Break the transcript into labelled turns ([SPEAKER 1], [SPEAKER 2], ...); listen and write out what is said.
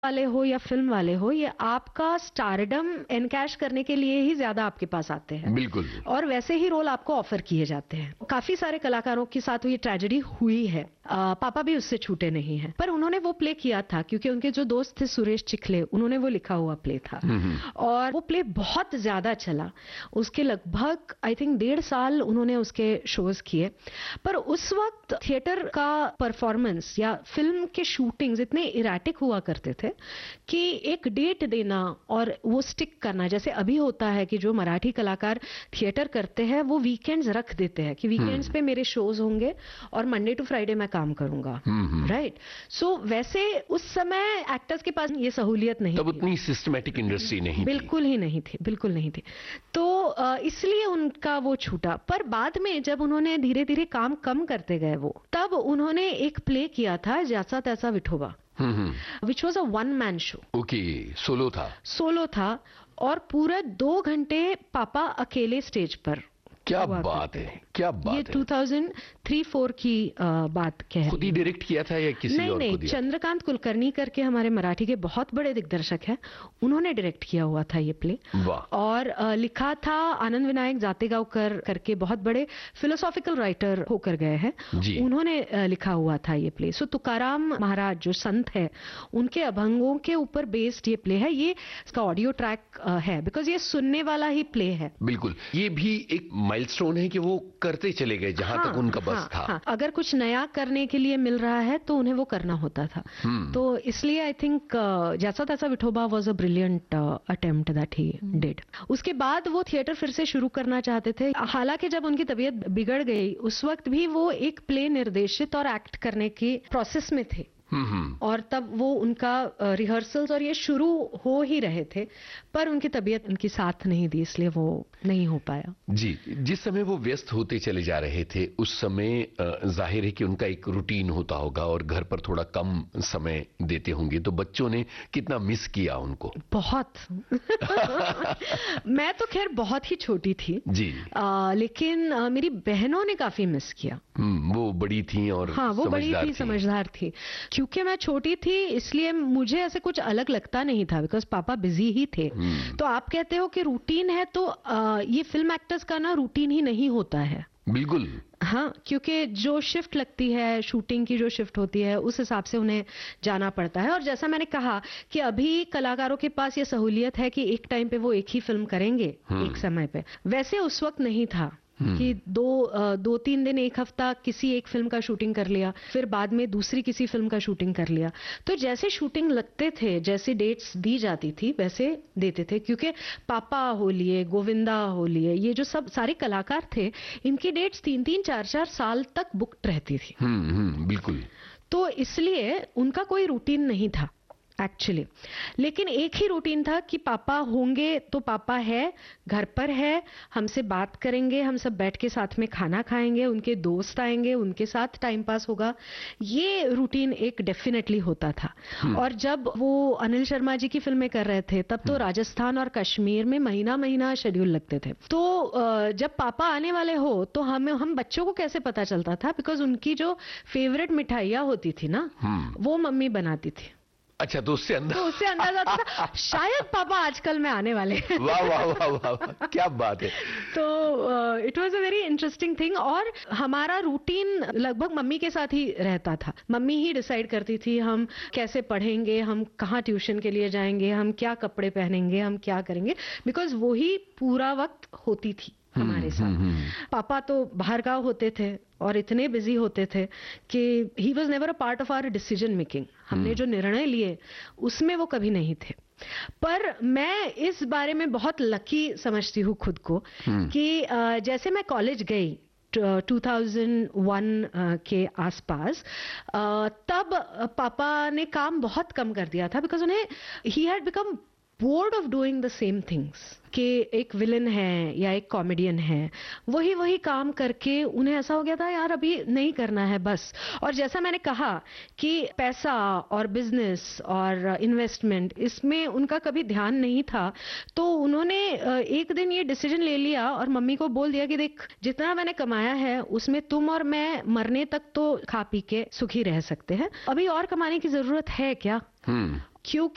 [SPEAKER 1] वाले हो या फिल्म वाले हो, ये आपका स्टारडम एनकैश करने के लिए ही ज्यादा आपके पास आते हैं।
[SPEAKER 2] बिल्कुल।
[SPEAKER 1] और वैसे ही रोल आपको ऑफर किए जाते हैं। काफी सारे कलाकारों के साथ ये ट्रेजेडी हुई है। पापा भी उससे छूटे नहीं हैं, पर उन्होंने वो प्ले किया था क्योंकि उनके जो दोस्त थे सुरेश चिखले, उन्होंने वो लिखा हुआ प्ले था और वो प्ले बहुत ज्यादा चला। उसके लगभग आई थिंक 1.5 साल उन्होंने उसके शोज किए। पर उस वक्त थिएटर का परफॉर्मेंस या फिल्म के शूटिंग्स इतने इराटिक हुआ करते थे कि एक डेट देना और वो स्टिक करना, जैसे अभी होता है कि जो मराठी कलाकार थिएटर करते हैं वो वीकेंड्स रख देते हैं कि वीकेंड्स पे मेरे शोज होंगे और मंडे टू फ्राइडे मैं काम करूंगा, राइट। सो वैसे उस समय एक्टर्स के पास ये सहूलियत नहीं
[SPEAKER 2] तब
[SPEAKER 1] थी।
[SPEAKER 2] उतनी सिस्टमैटिक इंडस्ट्री नहीं
[SPEAKER 1] बिल्कुल ही नहीं थी, बिल्कुल नहीं थी। तो इसलिए उनका वो छूटा। पर बाद में जब उन्होंने धीरे धीरे काम कम करते गए वो, तब उन्होंने एक प्ले किया था जैसा तैसा Vithoba, which was a one man show.
[SPEAKER 2] Okay, solo था
[SPEAKER 1] और पूरा 2 घंटे पापा अकेले स्टेज पर।
[SPEAKER 2] क्या बात है, क्या बात
[SPEAKER 1] ये
[SPEAKER 2] है।
[SPEAKER 1] 2003-4 की बात कह रही
[SPEAKER 2] खुद ही डायरेक्ट किया था या किसी और को
[SPEAKER 1] नहीं,
[SPEAKER 2] दिया?
[SPEAKER 1] चंद्रकांत कुलकर्णी करके हमारे मराठी के बहुत बड़े दिग्दर्शक हैं, उन्होंने डायरेक्ट किया हुआ था ये प्ले।
[SPEAKER 2] वाह।
[SPEAKER 1] और लिखा था आनंद विनायक जातेगावकर करके, बहुत बड़े फिलोसॉफिकल राइटर होकर गए हैं, उन्होंने लिखा हुआ था ये प्ले। सो तुकाराम महाराज जो संत है, उनके अभंगों के ऊपर बेस्ड ये प्ले है। ये इसका ऑडियो ट्रैक है बिकॉज ये सुनने वाला ही प्ले है।
[SPEAKER 2] बिल्कुल, ये भी एक माइलस्टोन है कि वो करते चले गए जहां तक उनका बस था।
[SPEAKER 1] अगर कुछ नया करने के लिए मिल रहा है तो उन्हें वो करना होता था। तो इसलिए आई थिंक जैसा तैसा Vithoba was a brilliant attempt that he did. उसके बाद वो थिएटर फिर से शुरू करना चाहते थे। हालांकि जब उनकी तबीयत बिगड़ गई उस वक्त भी वो एक प्ले निर्देशित और एक्ट करने की प्रोसेस में थे। और तब वो उनका रिहर्सल्स और ये शुरू हो ही रहे थे, पर उनकी तबीयत उनकी साथ नहीं दी, इसलिए वो नहीं हो पाया।
[SPEAKER 2] जी, जिस समय वो व्यस्त होते चले जा रहे थे उस समय जाहिर है कि उनका एक रूटीन होता होगा और घर पर थोड़ा कम समय देते होंगे, तो बच्चों ने कितना मिस किया उनको?
[SPEAKER 1] बहुत मैं तो खैर बहुत ही छोटी थी
[SPEAKER 2] जी,
[SPEAKER 1] लेकिन मेरी बहनों ने काफी मिस किया।
[SPEAKER 2] वो बड़ी थी और
[SPEAKER 1] हाँ, वो बड़ी थी, समझदार थी। क्योंकि मैं छोटी थी इसलिए मुझे ऐसे कुछ अलग लगता नहीं था बिकॉज पापा बिजी ही थे। तो आप कहते हो कि रूटीन है, तो ये फिल्म एक्टर्स का ना रूटीन ही नहीं होता है।
[SPEAKER 2] बिल्कुल।
[SPEAKER 1] हाँ, क्योंकि जो शिफ्ट लगती है, शूटिंग की जो शिफ्ट होती है, उस हिसाब से उन्हें जाना पड़ता है। और जैसा मैंने कहा कि अभी कलाकारों के पास ये सहूलियत है कि एक टाइम पे वो एक ही फिल्म करेंगे एक समय पे, वैसे उस वक्त नहीं था कि 2-3 दिन, एक हफ्ता किसी एक फिल्म का शूटिंग कर लिया, फिर बाद में दूसरी किसी फिल्म का शूटिंग कर लिया। तो जैसे शूटिंग लगते थे, जैसे डेट्स दी जाती थी वैसे देते थे। क्योंकि पापा हो लिए, गोविंदा हो लिए, ये जो सब सारे कलाकार थे, इनकी डेट्स 3-3, 4-4 साल तक बुक्ड रहती थी।
[SPEAKER 2] बिल्कुल।
[SPEAKER 1] तो इसलिए उनका कोई रूटीन नहीं था एक्चुअली। लेकिन एक ही रूटीन था कि पापा होंगे तो पापा है, घर पर है, हमसे बात करेंगे, हम सब बैठ के साथ में खाना खाएंगे, उनके दोस्त आएंगे, उनके साथ टाइम पास होगा। ये रूटीन एक डेफिनेटली होता था। और जब वो अनिल शर्मा जी की फिल्में कर रहे थे तब तो राजस्थान और कश्मीर में महीना महीना शेड्यूल लगते थे। तो जब पापा आने वाले हो तो हम बच्चों को कैसे पता चलता था, बिकॉज उनकी जो फेवरेट मिठाइयाँ होती थी ना, वो मम्मी बनाती थी।
[SPEAKER 2] अच्छा, तो उससे
[SPEAKER 1] अंदाजा आता था शायद पापा आजकल में आने वाले हैं।
[SPEAKER 2] वाह वाह वाह वाह, क्या बात है।
[SPEAKER 1] तो it was a very interesting thing. और हमारा रूटीन लगभग मम्मी के साथ ही रहता था। मम्मी ही डिसाइड करती थी हम कैसे पढ़ेंगे, हम कहाँ ट्यूशन के लिए जाएंगे, हम क्या कपड़े पहनेंगे, हम क्या करेंगे, बिकॉज वो ही पूरा वक्त होती थी हमारे साथ। पापा तो बाहर गाँव होते थे और इतने बिजी होते थे कि he was never a part of our decision making. हमने जो निर्णय लिए उसमें वो कभी नहीं थे। पर मैं इस बारे में बहुत लकी समझती हूँ खुद को कि जैसे मैं कॉलेज गई 2001 के आसपास, तब पापा ने काम बहुत कम कर दिया था बिकॉज उन्हें he had become board of doing the same things. कि एक विलन है या एक कॉमेडियन है, वही काम करके उन्हें ऐसा हो गया था यार अभी नहीं करना है बस। और जैसा मैंने कहा कि पैसा और बिजनेस और इन्वेस्टमेंट, इसमें उनका कभी ध्यान नहीं था। तो उन्होंने एक दिन ये डिसीजन ले लिया और मम्मी को बोल दिया कि देख, जितना मैंने कमाया है उसमें तुम और मैं मरने तक तो खा पी के सुखी रह सकते हैं, अभी और कमाने की जरूरत है क्या? क्योंकि